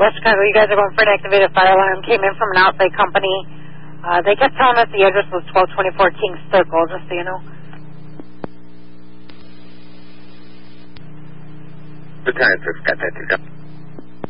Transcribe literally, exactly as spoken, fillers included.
West Chicago, you guys are going for an activated fire alarm. Came in from an outside company. Uh, they kept telling us the address was twelve twenty-four King Circle, just so you know. Lieutenant, six, got that,